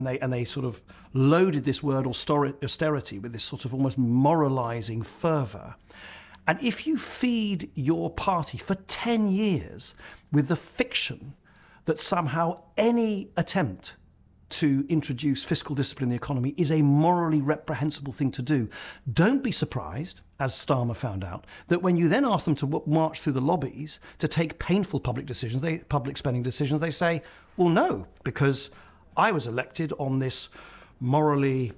And they sort of loaded this word austerity with this sort of almost moralising fervour. And if you feed your party for 10 years with the fiction that somehow any attempt to introduce fiscal discipline in the economy is a morally reprehensible thing to do, don't be surprised, as Starmer found out, that when you then ask them to march through the lobbies to take painful public spending decisions, they say, well, no, because I was elected on this moral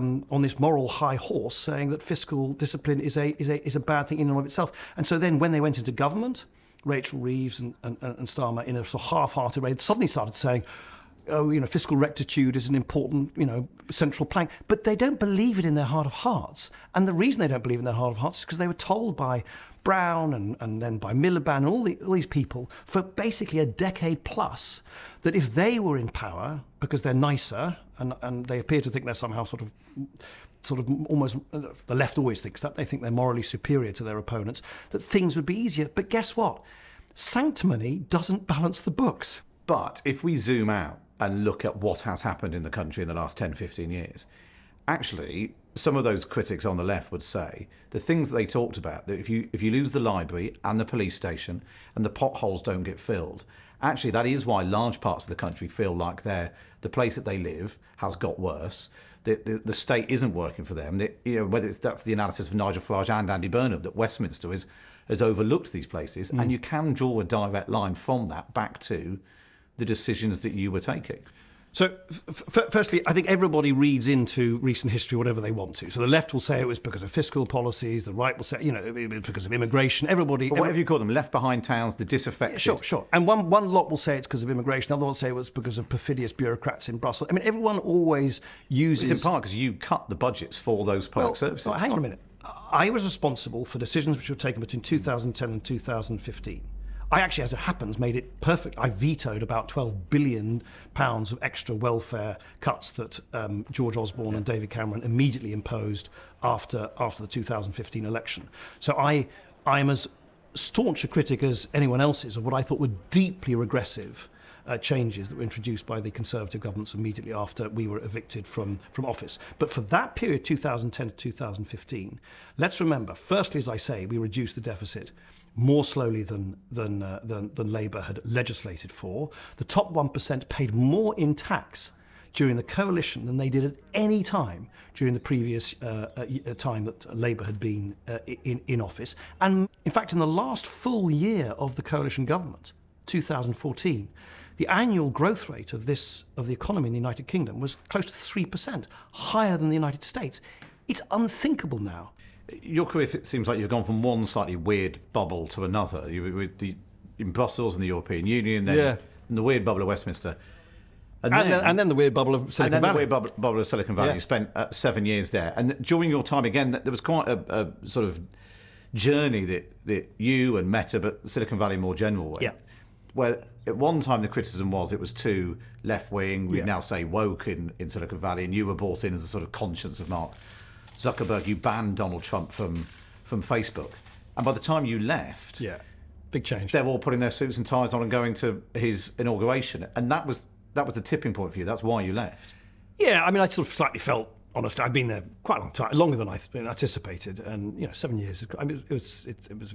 high horse, saying that fiscal discipline is a bad thing in and of itself. And so then when they went into government, Rachel Reeves and Starmer, in a sort of half-hearted way, suddenly started saying, oh, fiscal rectitude is an important, central plank. But they don't believe it in their heart of hearts. And the reason they don't believe in their heart of hearts is because they were told by Brown and then by Miliband and all these people for basically a decade plus that if they were in power, because they're nicer and they appear to think they're somehow sort of almost, the left always thinks that, they think they're morally superior to their opponents, that things would be easier. But guess what? Sanctimony doesn't balance the books. But if we zoom out and look at what has happened in the country in the last 10, 15 years, actually, some of those critics on the left would say the things that they talked about, that if you lose the library and the police station and the potholes don't get filled, actually that is why large parts of the country feel like the place that they live has got worse. The state isn't working for them. Whether that's the analysis of Nigel Farage and Andy Burnham, that Westminster has overlooked these places, and you can draw a direct line from that back to the decisions that you were taking. So, firstly, I think everybody reads into recent history whatever they want to. So the left will say it was because of fiscal policies, the right will say, it was because of immigration. But whatever you call them, left behind towns, the disaffected. Yeah, sure. And one lot will say it's because of immigration, the other will say it was because of perfidious bureaucrats in Brussels. I mean, everyone always uses... It's in part because you cut the budgets for those public services. Well, hang on a minute. I was responsible for decisions which were taken between 2010 and 2015. I actually, as it happens, made it perfect. I vetoed about £12 billion of extra welfare cuts that George Osborne and David Cameron immediately imposed after the 2015 election. So I am as staunch a critic as anyone else is of what I thought were deeply regressive changes that were introduced by the Conservative governments immediately after we were evicted from office. But for that period, 2010 to 2015, let's remember, firstly, as I say, we reduced the deficit more slowly than Labour had legislated for. The top 1% paid more in tax during the coalition than they did at any time during the previous time that Labour had been in office. And in fact, in the last full year of the coalition government, 2014, the annual growth rate of the economy in the United Kingdom was close to 3%, higher than the United States. It's unthinkable now. Your career, it seems like you've gone from one slightly weird bubble to another. You were in Brussels and the European Union, then in the weird bubble of Westminster. And then the weird bubble of Silicon Valley. And then the weird bubble of Silicon Valley. Yeah. You spent 7 years there. And during your time, again, there was quite a sort of journey that you and Meta, but Silicon Valley more general, where at one time the criticism was it was too left-wing, we'd now say woke in Silicon Valley, and you were brought in as a sort of conscience of Mark Zuckerberg. You banned Donald Trump from Facebook. And by the time you left... Yeah, big change. They're all putting their suits and ties on and going to his inauguration. And that was the tipping point for you. That's why you left. Yeah, I mean, I sort of slightly felt, honestly, I'd been there quite a long time, longer than I anticipated. And, 7 years, I mean, it was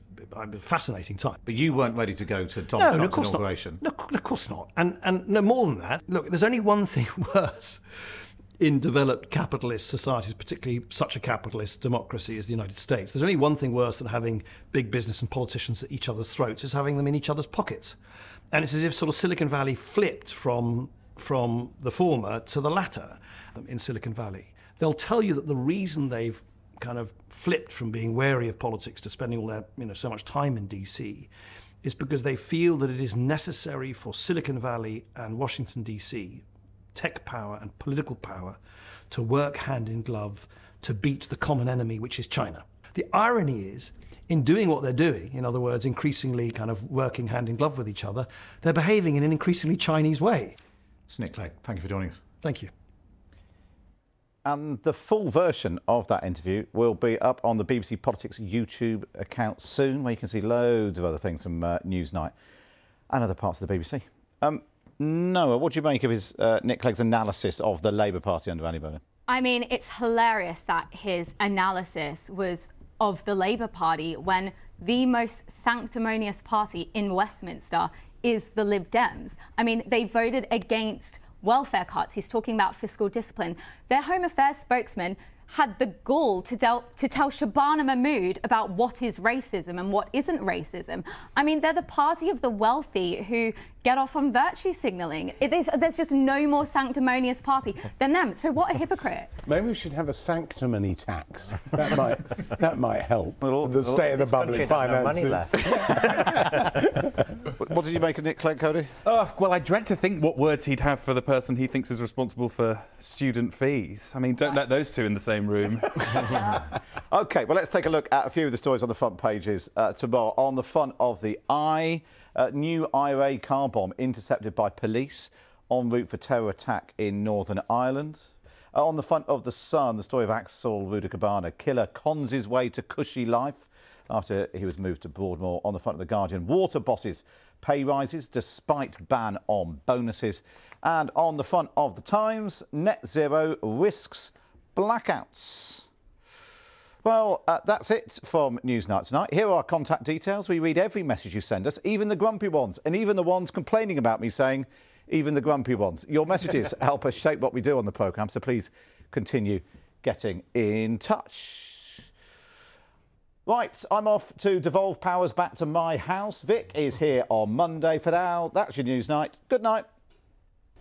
a fascinating time. But you weren't ready to go to Donald Trump's inauguration. No, of course not. And no more than that. Look, there's only one thing worse in developed capitalist societies, particularly such a capitalist democracy as the United States. There's only one thing worse than having big business and politicians at each other's throats, is having them in each other's pockets. And it's as if sort of Silicon Valley flipped from the former to the latter in Silicon Valley. They'll tell you that the reason they've kind of flipped from being wary of politics to spending all their, so much time in DC is because they feel that it is necessary for Silicon Valley and Washington, DC, tech power and political power, to work hand in glove to beat the common enemy, which is China. The irony is, in doing what they're doing, in other words, increasingly kind of working hand in glove with each other, they're behaving in an increasingly Chinese way. It's Nick Clegg. Thank you for joining us. Thank you. And the full version of that interview will be up on the BBC Politics YouTube account soon, where you can see loads of other things from Newsnight and other parts of the BBC. Noah, what do you make of his Nick Clegg's analysis of the Labour Party under Annie Bowler? I mean, it's hilarious that his analysis was of the Labour Party when the most sanctimonious party in Westminster is the Lib Dems. I mean, they voted against welfare cuts. He's talking about fiscal discipline. Their Home Affairs spokesman had the gall to tell Shabana Mahmood about what is racism and what isn't racism. I mean, they're the party of the wealthy who get off on virtue signalling. There's just no more sanctimonious party than them. So what a hypocrite. Maybe we should have a sanctimony tax. That might help. The state of the bubbling finances. What did you make of Nick Clegg, Cody? Well, I dread to think what words he'd have for the person he thinks is responsible for student fees. I mean, don't let those two in the same room. OK, well, let's take a look at a few of the stories on the front pages tomorrow. On the front of the Eye, new IRA car bomb intercepted by police en route for terror attack in Northern Ireland. On the front of the Sun, the story of Axel Rudakabana, killer cons his way to cushy life after he was moved to Broadmoor. On the front of the Guardian, water bosses pay rises despite ban on bonuses. And on the front of the Times, net zero risks blackouts. Well, that's it from Newsnight tonight. Here are our contact details. We read every message you send us, even the grumpy ones, and even the ones complaining about me saying, even the grumpy ones. Your messages help us shape what we do on the programme, so please continue getting in touch. Right, I'm off to devolve powers back to my house. Vic is here on Monday. For now, that's your Newsnight. Good night.